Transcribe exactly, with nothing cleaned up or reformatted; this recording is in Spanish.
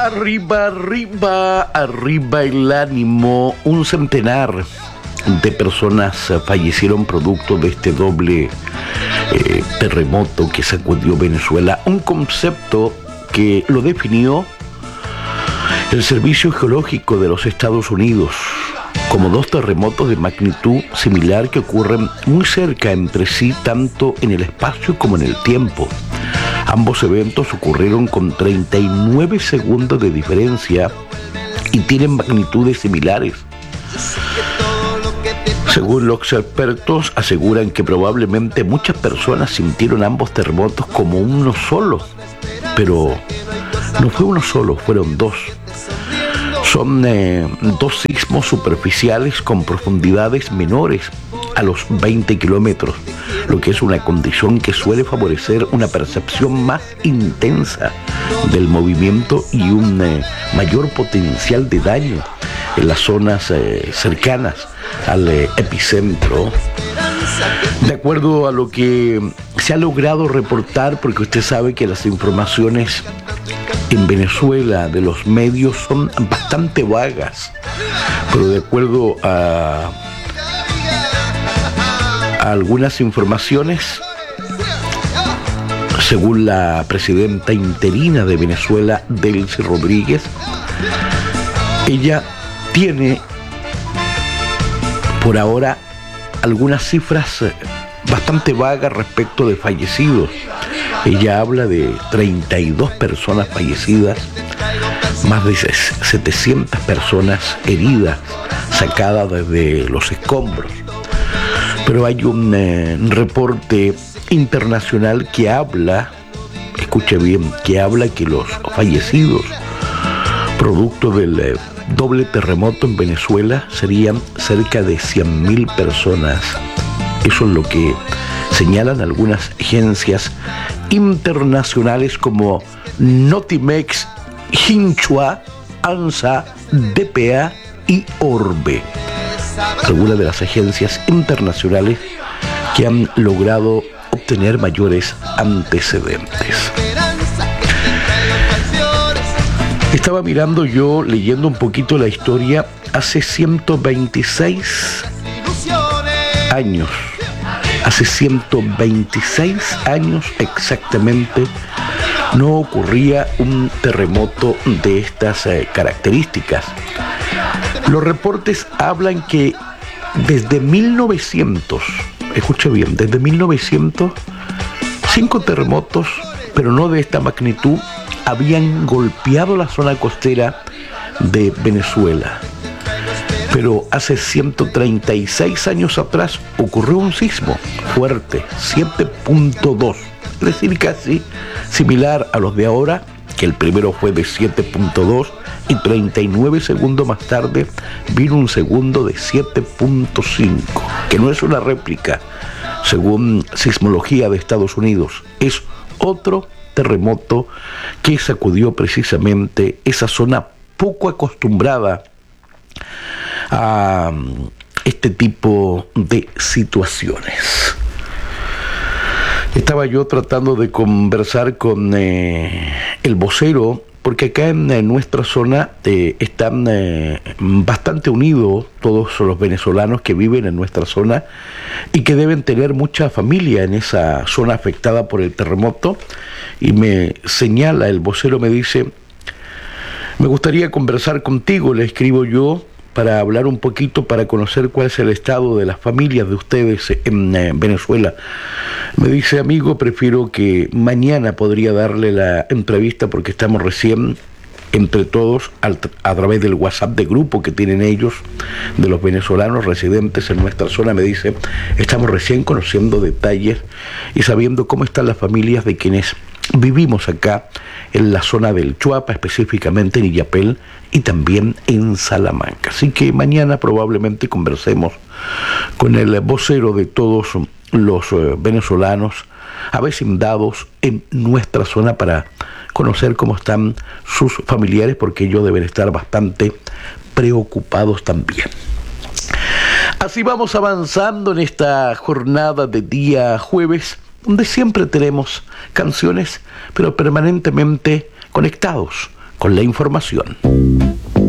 Arriba, arriba, arriba el ánimo. Un centenar de personas fallecieron producto de este doble eh, terremoto que sacudió Venezuela. Un concepto que lo definió el Servicio Geológico de los Estados Unidos como dos terremotos de magnitud similar que ocurren muy cerca entre sí, tanto en el espacio como en el tiempo. Ambos eventos ocurrieron con treinta y nueve segundos de diferencia y tienen magnitudes similares. Según los expertos, aseguran que probablemente muchas personas sintieron ambos terremotos como uno solo, pero no fue uno solo, fueron dos. Son eh, dos sismos superficiales con profundidades menores a los veinte kilómetros, lo que es una condición que suele favorecer una percepción más intensa del movimiento y un eh, mayor potencial de daño en las zonas eh, cercanas al eh, epicentro. De acuerdo a lo que se ha logrado reportar, porque usted sabe que las informaciones en Venezuela de los medios son bastante vagas, pero de acuerdo a, a algunas informaciones, según la presidenta interina de Venezuela, Delcy Rodríguez, ella tiene por ahora algunas cifras bastante vagas respecto de fallecidos. Ella habla de treinta y dos personas fallecidas, más de setecientas personas heridas, sacadas desde los escombros. Pero hay un eh, reporte internacional que habla, escuche bien, que habla que los fallecidos producto del eh, doble terremoto en Venezuela serían cerca de cien mil personas. Eso es lo que señalan algunas agencias internacionales como Notimex, Xinhua, ANSA, D P A y Orbe. Algunas de las agencias internacionales que han logrado obtener mayores antecedentes. Estaba mirando yo, leyendo un poquito la historia, hace ciento veintiséis años. Hace ciento veintiséis años exactamente no ocurría un terremoto de estas eh, características. Los reportes hablan que desde mil novecientos, escuche bien, desde mil novecientos, cinco terremotos, pero no de esta magnitud, habían golpeado la zona costera de Venezuela. Pero hace ciento treinta y seis años atrás ocurrió un sismo fuerte, siete punto dos, es decir, casi similar a los de ahora, que el primero fue de siete punto dos y treinta y nueve segundos más tarde vino un segundo de siete punto cinco, que no es una réplica, según Sismología de Estados Unidos, es otro terremoto que sacudió precisamente esa zona poco acostumbrada a este tipo de situaciones. Estaba yo tratando de conversar con eh, el vocero, porque acá en, en nuestra zona eh, están eh, bastante unidos todos los venezolanos que viven en nuestra zona y que deben tener mucha familia en esa zona afectada por el terremoto, y me señala, el vocero me dice: me gustaría conversar contigo, le escribo yo, para hablar un poquito, para conocer cuál es el estado de las familias de ustedes en eh, Venezuela. Me dice: amigo, prefiero que mañana podría darle la entrevista porque estamos recién entre todos al, a través del WhatsApp de grupo que tienen ellos de los venezolanos residentes en nuestra zona. Me dice: estamos recién conociendo detalles y sabiendo cómo están las familias de quienes vivimos acá en la zona del Chuapa, específicamente en Illapel y también en Salamanca. Así que mañana probablemente conversemos con el vocero de todos los eh, venezolanos avecindados en nuestra zona para conocer cómo están sus familiares, porque ellos deben estar bastante preocupados también. Así vamos avanzando en esta jornada de día jueves, donde siempre tenemos canciones, pero permanentemente conectados con la información.